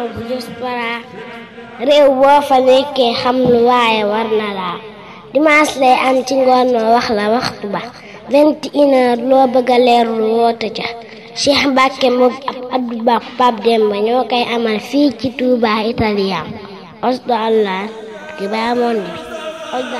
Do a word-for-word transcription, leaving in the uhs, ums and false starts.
bu diaspora réew boo fa nekkee xam lu waaye war na laa dimanche lay am ci ngoon ma wax la waxtu ba vingt et une heures loo bëgg a leerlu woote ca Cheikh Mbacke moom ab Abdou Ba Pape Demba ñoo koy amal fii ci Touba Italien osdo allah ki ba moon bi